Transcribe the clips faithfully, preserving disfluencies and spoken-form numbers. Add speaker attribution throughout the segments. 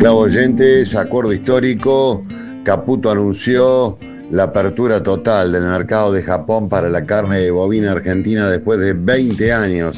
Speaker 1: Claro, oyentes, acuerdo histórico. Caputo anunció la apertura total del mercado de Japón para la carne bovina argentina después de veinte años.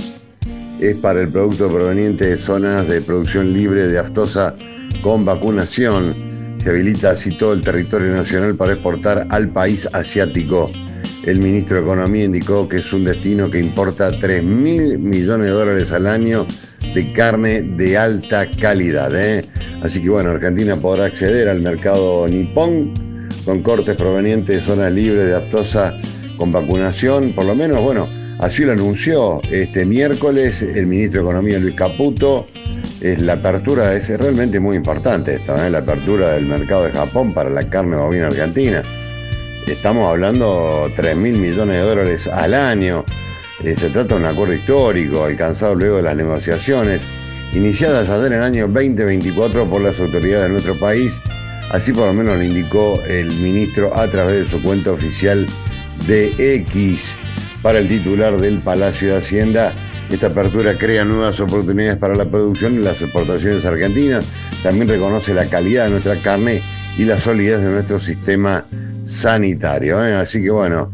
Speaker 1: Es para el producto proveniente de zonas de producción libre de aftosa con vacunación. Se habilita así todo el territorio nacional para exportar al país asiático. El ministro de Economía indicó que es un destino que importa tres mil millones de dólares al año de carne de alta calidad, ¿eh? Así que bueno, Argentina podrá acceder al mercado nipón con cortes provenientes de zonas libres de aftosa con vacunación, por lo menos, bueno, así lo anunció este miércoles el ministro de Economía Luis Caputo. Es la apertura, es realmente muy importante esto, ¿eh? La apertura del mercado de Japón para la carne bovina argentina. Estamos hablando de tres mil millones de dólares al año. Eh, se trata de un acuerdo histórico alcanzado luego de las negociaciones iniciadas ayer en el año veinte veinticuatro por las autoridades de nuestro país. Así por lo menos lo indicó el ministro a través de su cuenta oficial de X. Para el titular del Palacio de Hacienda, esta apertura crea nuevas oportunidades para la producción y las exportaciones argentinas. También reconoce la calidad de nuestra carne y la solidez de nuestro sistema sanitario, ¿eh? Así que bueno,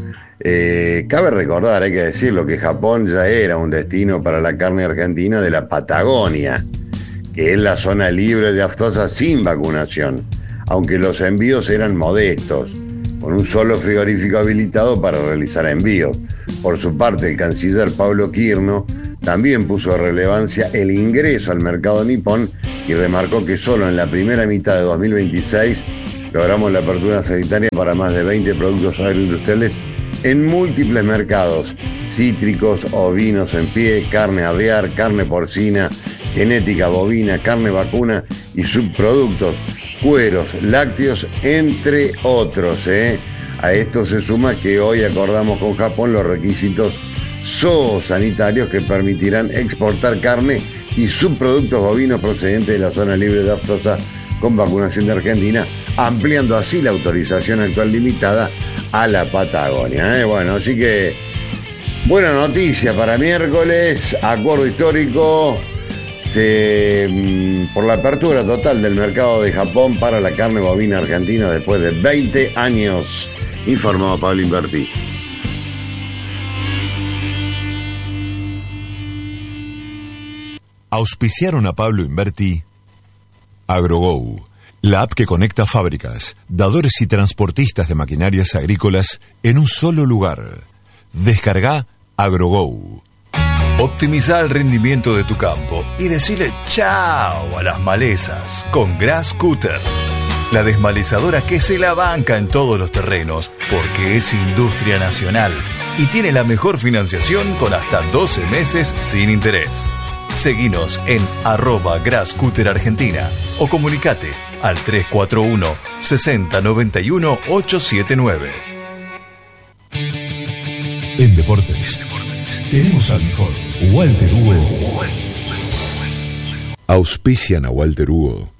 Speaker 1: eh, cabe recordar, hay que decirlo, que Japón ya era un destino para la carne argentina de la Patagonia, que es la zona libre de aftosa sin vacunación, aunque los envíos eran modestos, con un solo frigorífico habilitado para realizar envíos. Por su parte, el canciller Pablo Quirno también puso de relevancia el ingreso al mercado nipón y remarcó que solo en la primera mitad de dos mil veintiséis logramos la apertura sanitaria para más de veinte productos agroindustriales en múltiples mercados: cítricos, ovinos en pie, carne aviar, carne porcina, genética bovina, carne vacuna y subproductos, cueros, lácteos, entre otros, ¿eh? A esto se suma que hoy acordamos con Japón los requisitos zoosanitarios que permitirán exportar carne y subproductos bovinos procedentes de la zona libre de aftosa con vacunación de Argentina, ampliando así la autorización actual limitada a la Patagonia, ¿eh? Bueno, así que buena noticia para miércoles, acuerdo histórico se, por la apertura total del mercado de Japón para la carne bovina argentina después de veinte años, informó Pablo Inverti.
Speaker 2: Auspiciaron a Pablo Inverti AgroGo, la app que conecta fábricas, dadores y transportistas de maquinarias agrícolas en un solo lugar. Descarga AgroGo.
Speaker 3: Optimiza el rendimiento de tu campo y decile chao a las malezas con Grass Cutter, la desmalezadora que se la banca en todos los terrenos porque es industria nacional y tiene la mejor financiación con hasta doce meses sin interés. Seguinos en arroba Grasscutter Argentina o comunicate al tres cuatro uno, sesenta noventa y uno, ochocientos setenta y nueve.
Speaker 4: En Deportes, Deportes tenemos al mejor Walter Hugo.
Speaker 2: Auspician a Walter Hugo.